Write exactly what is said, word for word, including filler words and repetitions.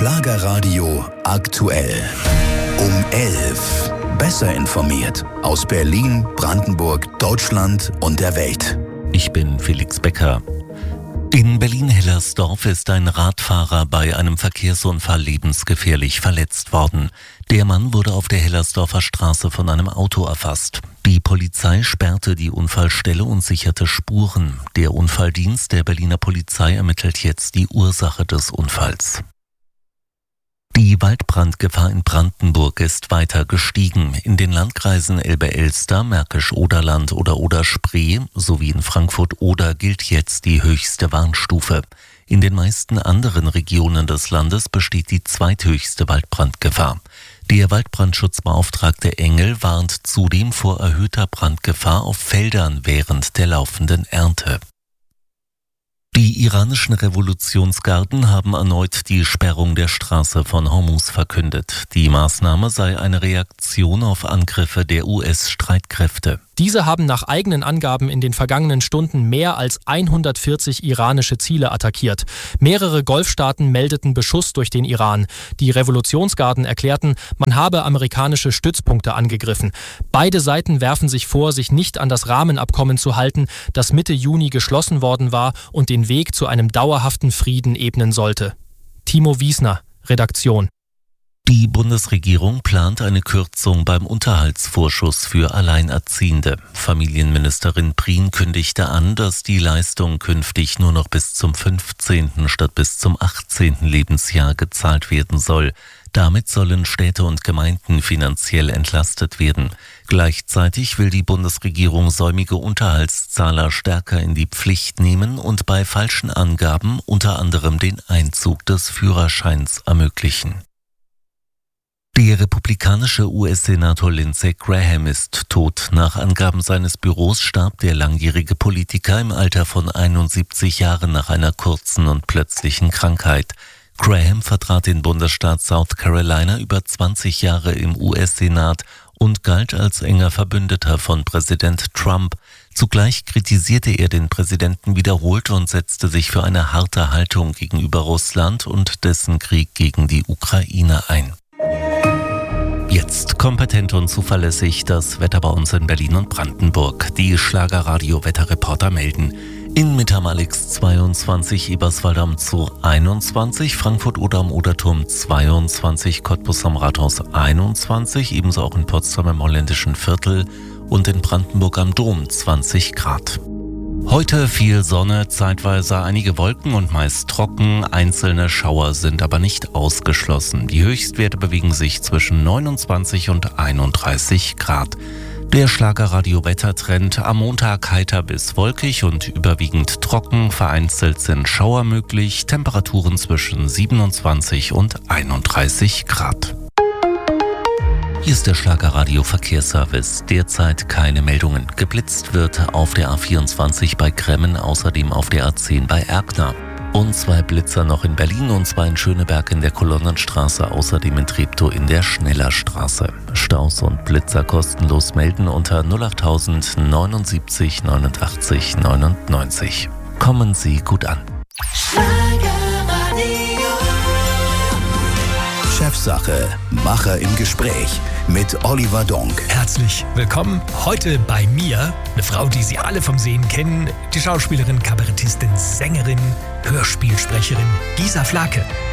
Schlagerradio aktuell. Um elf. Besser informiert aus Berlin, Brandenburg, Deutschland und der Welt. Ich bin Felix Becker. In Berlin-Hellersdorf ist ein Radfahrer bei einem Verkehrsunfall lebensgefährlich verletzt worden. Der Mann wurde auf der Hellersdorfer Straße von einem Auto erfasst. Die Polizei sperrte die Unfallstelle und sicherte Spuren. Der Unfalldienst der Berliner Polizei ermittelt jetzt die Ursache des Unfalls. Die Waldbrandgefahr in Brandenburg ist weiter gestiegen. In den Landkreisen Elbe-Elster, Märkisch-Oderland oder Oder-Spree sowie in Frankfurt-Oder gilt jetzt die höchste Warnstufe. In den meisten anderen Regionen des Landes besteht die zweithöchste Waldbrandgefahr. Der Waldbrandschutzbeauftragte Engel warnt zudem vor erhöhter Brandgefahr auf Feldern während der laufenden Ernte. Die iranischen Revolutionsgarden haben erneut die Sperrung der Straße von Hormuz verkündet. Die Maßnahme sei eine Reaktion auf Angriffe der U S-Streitkräfte. Diese haben nach eigenen Angaben in den vergangenen Stunden mehr als hundertvierzig iranische Ziele attackiert. Mehrere Golfstaaten meldeten Beschuss durch den Iran. Die Revolutionsgarden erklärten, man habe amerikanische Stützpunkte angegriffen. Beide Seiten werfen sich vor, sich nicht an das Rahmenabkommen zu halten, das Mitte Juni geschlossen worden war und den Weg zu einem dauerhaften Frieden ebnen sollte. Timo Wiesner, Redaktion. Die Bundesregierung plant eine Kürzung beim Unterhaltsvorschuss für Alleinerziehende. Familienministerin Prien kündigte an, dass die Leistung künftig nur noch bis zum fünfzehnten statt bis zum achtzehnten Lebensjahr gezahlt werden soll. Damit sollen Städte und Gemeinden finanziell entlastet werden. Gleichzeitig will die Bundesregierung säumige Unterhaltszahler stärker in die Pflicht nehmen und bei falschen Angaben unter anderem den Einzug des Führerscheins ermöglichen. Der republikanische U S-Senator Lindsey Graham ist tot. Nach Angaben seines Büros starb der langjährige Politiker im Alter von einundsiebzig Jahren nach einer kurzen und plötzlichen Krankheit. Graham vertrat den Bundesstaat South Carolina über zwanzig Jahre im U S-Senat und galt als enger Verbündeter von Präsident Trump. Zugleich kritisierte er den Präsidenten wiederholt und setzte sich für eine harte Haltung gegenüber Russland und dessen Krieg gegen die Ukraine ein. Jetzt kompetent und zuverlässig das Wetter bei uns in Berlin und Brandenburg. Die Schlagerradio-Wetterreporter melden. In Mittermalix zweiundzwanzig, Eberswalde am Zoo einundzwanzig, Frankfurt-Oder am Oderturm zweiundzwanzig, Cottbus am Rathaus einundzwanzig, ebenso auch in Potsdam im Holländischen Viertel und in Brandenburg am Dom zwanzig Grad. Heute viel Sonne, zeitweise einige Wolken und meist trocken. Einzelne Schauer sind aber nicht ausgeschlossen. Die Höchstwerte bewegen sich zwischen neunundzwanzig und einunddreißig Grad. Der Schlagerradio-Wettertrend: am Montag heiter bis wolkig und überwiegend trocken. Vereinzelt sind Schauer möglich. Temperaturen zwischen siebenundzwanzig und einunddreißig Grad. Hier ist der Schlagerradio-Verkehrsservice. Derzeit keine Meldungen. Geblitzt wird auf der A vierundzwanzig bei Kremmen, außerdem auf der A zehn bei Erkner. Und zwei Blitzer noch in Berlin, und zwar in Schöneberg in der Kolonnenstraße, außerdem in Treptow in der Schnellerstraße. Staus und Blitzer kostenlos melden unter null acht tausend neunundsiebzig neunundachtzig neunundneunzig. Kommen Sie gut an. Chefsache, Macher im Gespräch mit Oliver Donk. Herzlich willkommen heute bei mir, eine Frau, die Sie alle vom Sehen kennen, die Schauspielerin, Kabarettistin, Sängerin, Hörspielsprecherin Gisa Flake.